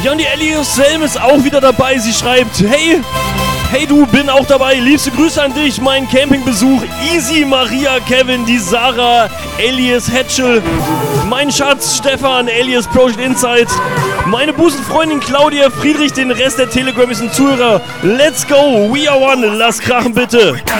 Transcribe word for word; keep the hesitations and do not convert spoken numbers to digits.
Ja, und die Elias Selm ist auch wieder dabei. Sie schreibt, hey, hey du, bin auch dabei. Liebste Grüße an dich, mein Campingbesuch. Easy, Maria, Kevin, die Sarah, Elias Hetschel, mein Schatz Stefan, Elias Project Insight, meine Busenfreundin Claudia Friedrich, den Rest der Telegram ist ein Zuhörer. Let's go, we are one, lass krachen bitte.